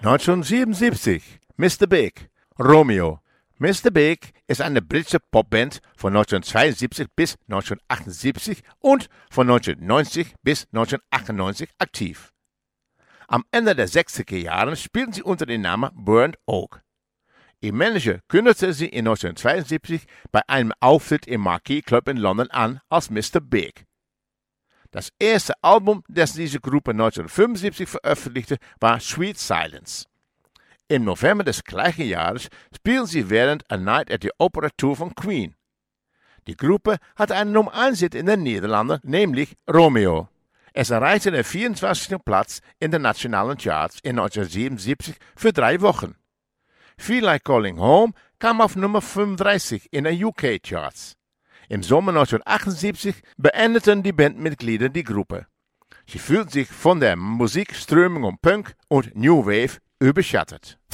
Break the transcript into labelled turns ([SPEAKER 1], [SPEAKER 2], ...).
[SPEAKER 1] 1977, Mr. Big, Romeo. Mr. Big ist eine britische Popband von 1972 bis 1978 und von 1990 bis 1998 aktiv. Am Ende der 60er Jahre spielten sie unter dem Namen Burnt Oak. Ihr Manager kündigte sie in 1972 bei einem Auftritt im Marquee Club in London an als Mr. Big. Das erste Album, das diese Gruppe 1975 veröffentlichte, war Sweet Silence. Im November des gleichen Jahres spielten sie während A Night at the Opera Tour von Queen. Die Gruppe hatte einen Nummer 1 Hit in den Niederlanden, nämlich Romeo. Es erreichte den 24. Platz in den nationalen Charts in 1977 für 3 Wochen. Feel Like Calling Home kam auf Nummer 35 in den UK-Charts. Im Sommer 1978 beendeten die Bandmitglieder die Gruppe. Sie fühlten sich von der Musikströmung um Punk und New Wave überschattet.